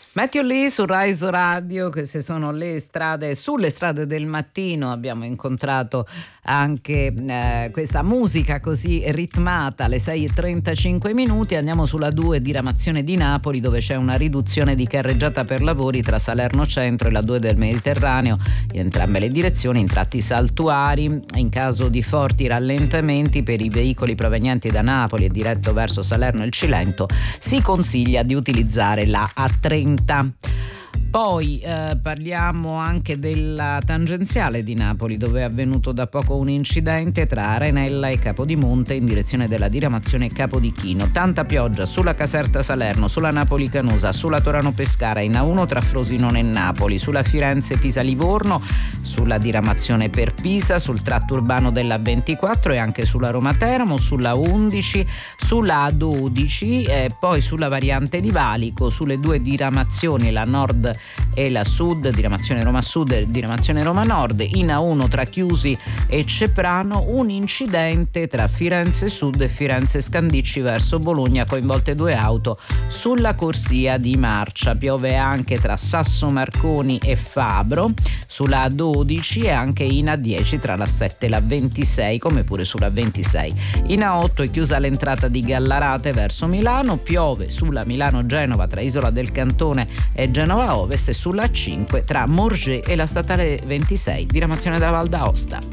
Matthew Lee su Rise Radio, queste sono le strade, sulle strade del mattino. Abbiamo incontrato anche questa musica così ritmata alle 6:35. Andiamo sulla 2 diramazione di Napoli, dove c'è una riduzione di carreggiata per lavori tra Salerno Centro e la 2 del Mediterraneo, in entrambe le direzioni, in tratti saltuari. In caso di forti rallentamenti per i veicoli provenienti da Napoli e diretto verso Salerno e il Cilento, si consiglia di utilizzare la A30. Poi parliamo anche della tangenziale di Napoli, dove è avvenuto da poco un incidente tra Arenella e Capodimonte in direzione della diramazione Capodichino. Tanta pioggia sulla Caserta Salerno, sulla Napoli Canosa, sulla Torano Pescara, in A1 tra Frosinone e Napoli, sulla Firenze Pisa Livorno, sulla diramazione per Pisa, sul tratto urbano della 24 e anche sulla Roma Teramo, sulla 11, sulla A12 e poi sulla variante di Valico, sulle 2 diramazioni, la nord e la sud, diramazione Roma Sud e diramazione Roma Nord. In A1 tra Chiusi e Ceprano un incidente tra Firenze Sud e Firenze Scandicci verso Bologna, coinvolte 2 auto sulla corsia di marcia. Piove anche tra Sasso Marconi e Fabro sulla A12 e anche in A10 tra la 7 e la 26, come pure sulla 26. In A8 è chiusa l'entrata di Gallarate verso Milano, piove sulla Milano-Genova tra Isola del Cantone e Genova Ovest e sulla A5 tra Morges e la statale 26, diramazione da Val d'Aosta.